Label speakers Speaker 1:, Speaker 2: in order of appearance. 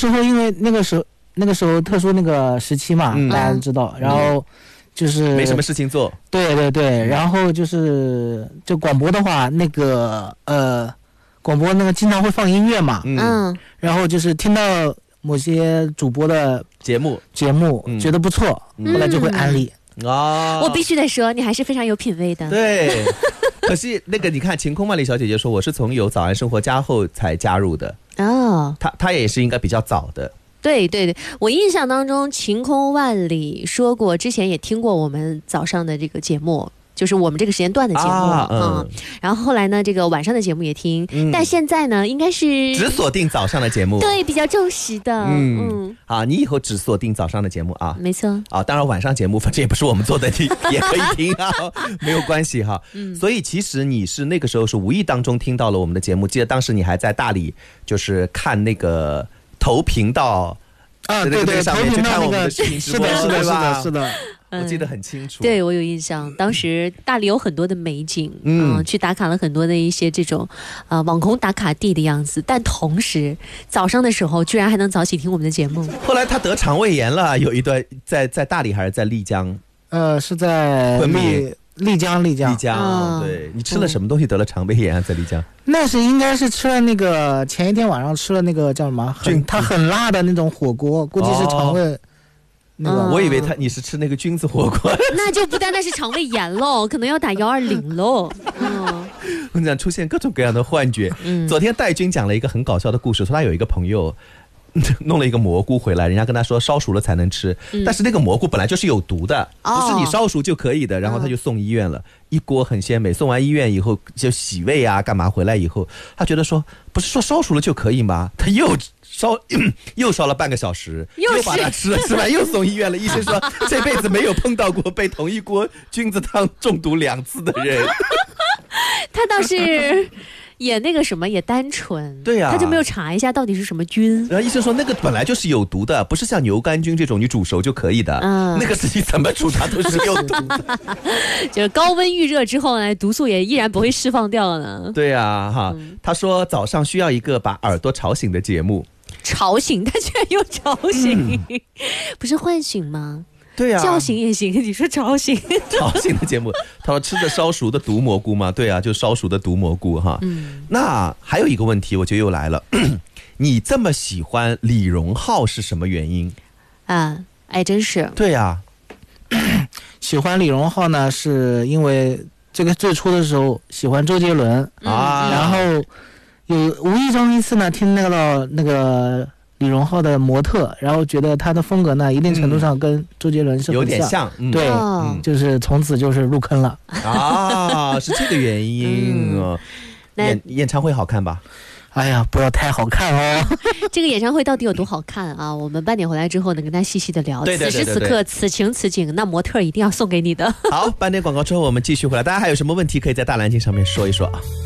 Speaker 1: 时候因为那个时候特殊那个时期嘛，大家都知道，然后就是
Speaker 2: 没什么事情做。
Speaker 1: 对对对，然后就广播的话，那个广播那个经常会放音乐嘛，然后就是听到某些主播的节目觉得不错，后来就会安利。
Speaker 3: 我必须得说，你还是非常有品味的。
Speaker 2: 对，可惜那个你看晴空万里小姐姐说，我是从有早安生活家后才加入的。她也是应该比较早的。
Speaker 3: 对对对，我印象当中晴空万里说过，之前也听过我们早上的这个节目，就是我们这个时间段的节目然后后来呢这个晚上的节目也听，但现在呢应该是
Speaker 2: 只锁定早上的节目，
Speaker 3: 对，比较重视的。
Speaker 2: 好，你以后只锁定早上的节目啊。
Speaker 3: 没错
Speaker 2: 当然晚上节目反正也不是我们做的，你也可以听啊，没有关系哈。所以其实你是那个时候是无意当中听到了我们的节目，记得当时你还在大理，就是看那个投屏到
Speaker 1: 对对，
Speaker 2: 上面去看我们的视频直播，
Speaker 1: 是的。
Speaker 2: 我记得很清楚。
Speaker 3: 对，我有印象，当时大理有很多的美景，去打卡了很多的一些这种网红打卡地的样子，但同时早上的时候居然还能早起听我们的节目。
Speaker 2: 后来他得肠胃炎了，有一段在大理还是在丽江？
Speaker 1: 是在丽江。
Speaker 2: 对，你吃了什么东西得了肠胃炎啊？在丽江？
Speaker 1: 那是应该是吃了那个前一天晚上吃了那个叫什么它很辣的那种火锅，估计是肠胃。
Speaker 2: 我以为你是吃那个菌子火锅，
Speaker 3: 那就不单单是肠胃炎喽，可能要打120喽。
Speaker 2: 我跟你讲，出现各种各样的幻觉。昨天戴军讲了一个很搞笑的故事，说他有一个朋友弄了一个蘑菇回来，人家跟他说烧熟了才能吃，但是那个蘑菇本来就是有毒的，不是你烧熟就可以的，然后他就送医院了，一锅很鲜美，送完医院以后就洗胃啊干嘛，回来以后他觉得说不是说烧熟了就可以吗？他又烧了半个小时，又把它吃完又送医院了，医生说这辈子没有碰到过被同一锅菌子汤中毒2次的人。
Speaker 3: 他倒是也那个什么也单纯，
Speaker 2: 对呀，
Speaker 3: 他就没有查一下到底是什么菌。
Speaker 2: 然后医生说那个本来就是有毒的，不是像牛肝菌这种你煮熟就可以的，那个是你怎么煮它都是有毒的。
Speaker 3: 就是高温预热之后呢，毒素也依然不会释放掉呢。
Speaker 2: 对呀，哈，他说早上需要一个把耳朵吵醒的节目。
Speaker 3: 吵醒，他居然又吵醒，不是唤醒吗？
Speaker 2: 对啊，
Speaker 3: 叫醒也行，你说吵醒
Speaker 2: 的节目，他说吃的烧熟的毒蘑菇吗？对啊，就烧熟的毒蘑菇哈。那还有一个问题，我觉得又来了，你这么喜欢李荣浩是什么原因
Speaker 3: 啊？真是。
Speaker 2: 对啊，
Speaker 1: 喜欢李荣浩呢，是因为这个最初的时候喜欢周杰伦然后无意中一次呢听那个李荣浩的模特，然后觉得他的风格呢一定程度上跟周杰伦是很
Speaker 2: 有点像，
Speaker 1: 对，就是从此就是入坑了
Speaker 2: 是这个原因演唱会好看吧？
Speaker 1: 哎呀，不要太好看哦。
Speaker 3: 这个演唱会到底有多好看啊？我们半点回来之后能跟他细细的聊。
Speaker 2: 对，
Speaker 3: 此时此刻此情此景，那模特一定要送给你的。
Speaker 2: 好，半点广告之后我们继续回来，大家还有什么问题可以在大蓝鲸上面说一说啊。